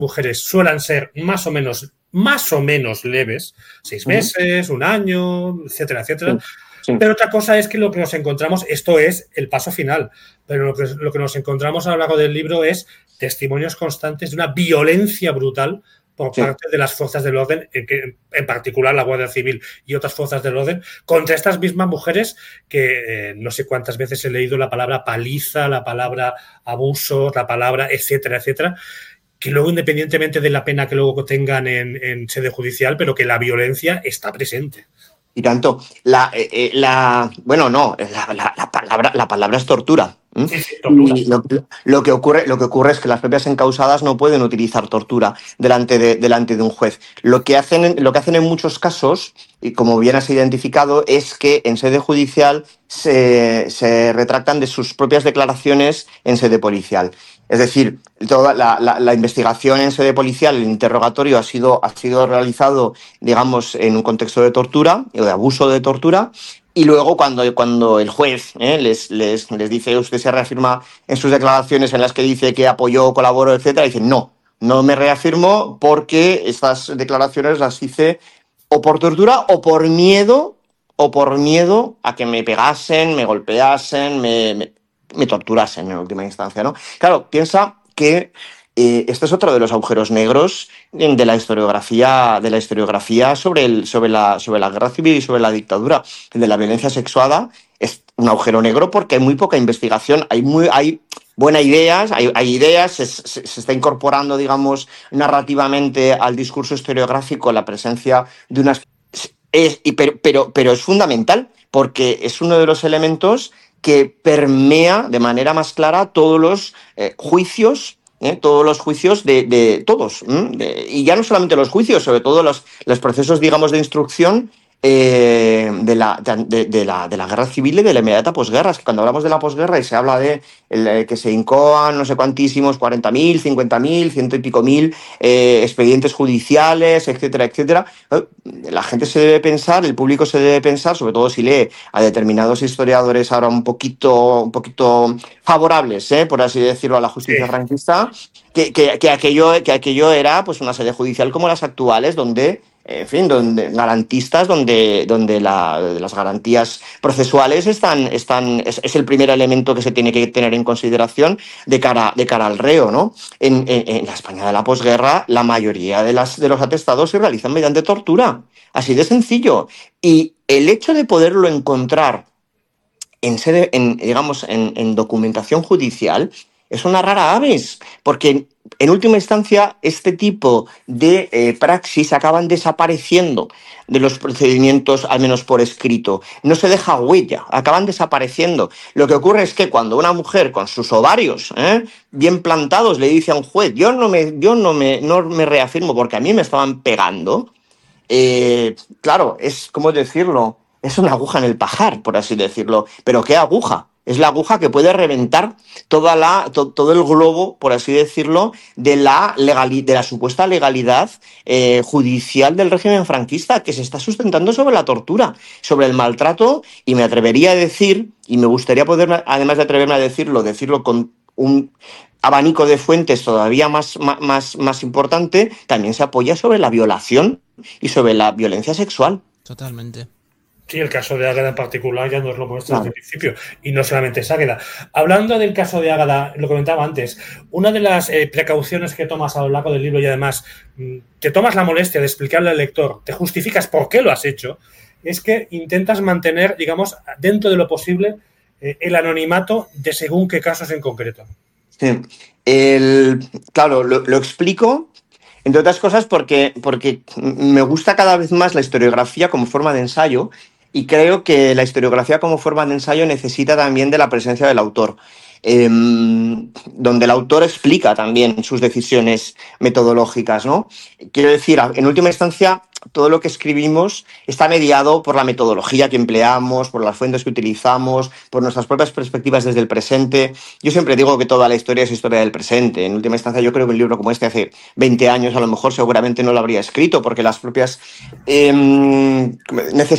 mujeres suelen ser más o menos leves, 6 meses, un año, etcétera, etcétera. Sí. Pero otra cosa es que lo que nos encontramos, esto es el paso final, pero lo que nos encontramos a lo largo del libro es testimonios constantes de una violencia brutal por parte de las fuerzas del orden, en particular la Guardia Civil y otras fuerzas del orden, contra estas mismas mujeres que no sé cuántas veces he leído la palabra paliza, la palabra abuso, la palabra etcétera, etcétera, que luego, independientemente de la pena que luego tengan en sede judicial, pero que la violencia está presente. Y tanto, la palabra es tortura. Sí, tortura. Y lo que ocurre es que las propias encausadas no pueden utilizar tortura delante de un juez. Lo que hacen en muchos casos, y como bien has identificado, es que en sede judicial se retractan de sus propias declaraciones en sede policial. Es decir, toda la investigación en sede policial, el interrogatorio ha sido realizado, digamos, en un contexto de tortura o de abuso de tortura, y luego cuando el juez les dice, usted se reafirma en sus declaraciones en las que dice que apoyó, colaboró, etcétera, dicen no me reafirmo porque estas declaraciones las hice o por tortura o por miedo a que me pegasen, me golpeasen, me torturasen en última instancia, ¿no? Claro, piensa que este es otro de los agujeros negros de la historiografía sobre la guerra civil y sobre la dictadura. El de la violencia sexuada es un agujero negro porque hay muy poca investigación, hay buenas ideas, se está incorporando, digamos, narrativamente al discurso historiográfico la presencia de unas... Pero es fundamental porque es uno de los elementos que permea de manera más clara todos los juicios de todos. Y ya no solamente los juicios, sobre todo los procesos, digamos, de instrucción de la guerra civil y de la inmediata posguerra. Es que cuando hablamos de la posguerra y se habla de que se incoan no sé cuantísimos, 40.000, 50.000, ciento y pico mil expedientes judiciales, etcétera, etcétera, la gente se debe pensar, el público se debe pensar, sobre todo si lee a determinados historiadores ahora un poquito favorables, por así decirlo, a la justicia franquista, que aquello era pues una sede judicial como las actuales, donde garantistas, donde las garantías procesuales es el primer elemento que se tiene que tener en consideración de cara al reo, ¿no? En la España de la posguerra, la mayoría de los atestados se realizan mediante tortura, así de sencillo. Y el hecho de poderlo encontrar en documentación judicial es una rara avis, porque en última instancia este tipo de praxis acaban desapareciendo de los procedimientos, al menos por escrito. No se deja huella, acaban desapareciendo. Lo que ocurre es que cuando una mujer con sus ovarios bien plantados le dice a un juez, yo no me reafirmo porque a mí me estaban pegando, claro, es, ¿cómo decirlo? Es una aguja en el pajar, por así decirlo. ¿Pero qué aguja? Es la aguja que puede reventar todo el globo, por así decirlo, de la supuesta legalidad judicial del régimen franquista, que se está sustentando sobre la tortura, sobre el maltrato, y me atrevería a decir, y me gustaría poder, además de atreverme a decirlo con un abanico de fuentes todavía más importante, también se apoya sobre la violación y sobre la violencia sexual. Totalmente. Sí, el caso de Águeda en particular ya nos lo muestra desde el principio. Y no solamente es Águeda. Hablando del caso de Águeda, lo comentaba antes, una de las precauciones que tomas a lo largo del libro y además te tomas la molestia de explicarle al lector, te justificas por qué lo has hecho, es que intentas mantener, digamos, dentro de lo posible, el anonimato de según qué casos en concreto. Sí. Claro, lo explico, entre otras cosas, porque me gusta cada vez más la historiografía como forma de ensayo. Y creo que la historiografía como forma de ensayo necesita también de la presencia del autor, donde el autor explica también sus decisiones metodológicas, ¿no? Quiero decir, en última instancia, todo lo que escribimos está mediado por la metodología que empleamos, por las fuentes que utilizamos, por nuestras propias perspectivas desde el presente. Yo siempre digo que toda la historia es historia del presente. En última instancia, yo creo que un libro como este hace 20 años a lo mejor seguramente no lo habría escrito, porque las propias necesidades